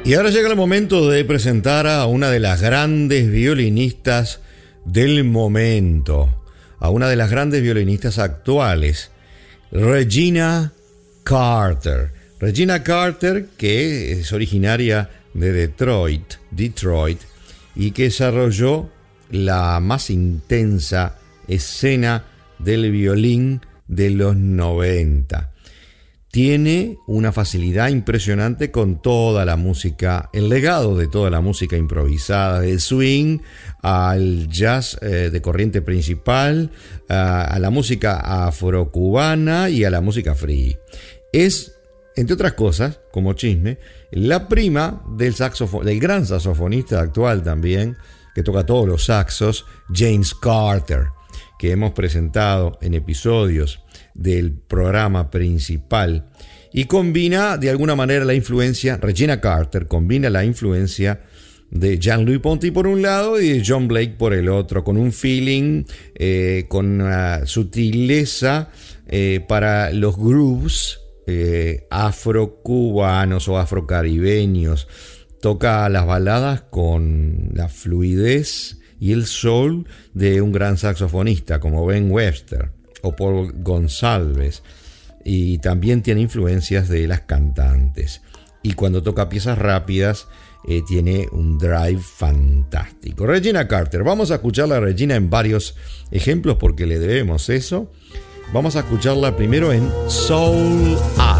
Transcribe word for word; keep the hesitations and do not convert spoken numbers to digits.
Y ahora llega el momento de presentar a una de las grandes violinistas del momento, a una de las grandes violinistas actuales, Regina Carter. Regina Carter, que es originaria de Detroit, Detroit, y que desarrolló la más intensa escena del violín de los noventa. Tiene una facilidad impresionante con toda la música, el legado de toda la música improvisada, del swing al jazz eh, de corriente principal, a, a la música afrocubana y a la música free. Es, entre otras cosas, como chisme, la prima del, saxofo- del gran saxofonista actual también, que toca todos los saxos, James Carter, que hemos presentado en episodios del programa principal, y combina de alguna manera la influencia, Regina Carter combina la influencia de Jean-Louis Ponty por un lado y de John Blake por el otro, con un feeling, eh, con una sutileza eh, para los grooves eh, afrocubanos o afrocaribeños. Toca las baladas con la fluidez y el soul de un gran saxofonista como Ben Webster o Paul Gonsalves, y también tiene influencias de las cantantes, y cuando toca piezas rápidas eh, tiene un drive fantástico. Regina Carter, vamos a escucharla a Regina en varios ejemplos porque le debemos eso. Vamos a escucharla primero en Soul Eye.